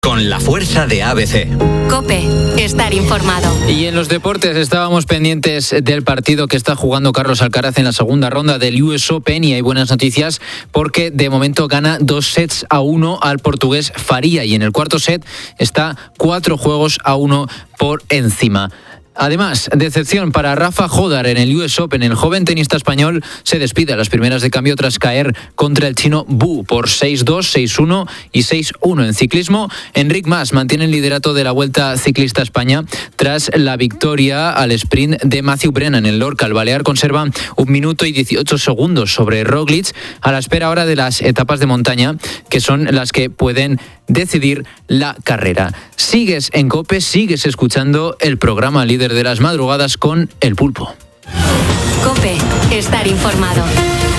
con la fuerza de ABC. COPE, estar informado. Y en los deportes estábamos pendientes del partido que está jugando Carlos Alcaraz en la segunda ronda del US Open, y hay buenas noticias porque de momento gana 2-1 al portugués Faria, y en el cuarto set está 4-1 por encima. Además, decepción para Rafa Jodar en el US Open. El joven tenista español se despide a las primeras de cambio tras caer contra el chino Bu por 6-2, 6-1 y 6-1. En ciclismo, Enric Mas mantiene el liderato de la Vuelta Ciclista a España tras la victoria al sprint de Matthew Brennan en Lorca. El balear conserva 1 minuto y 18 segundos sobre Roglic, a la espera ahora de las etapas de montaña, que son las que pueden decidir la carrera. Sigues en COPE, sigues escuchando el programa líder de las madrugadas con El Pulpo. COPE, estar informado.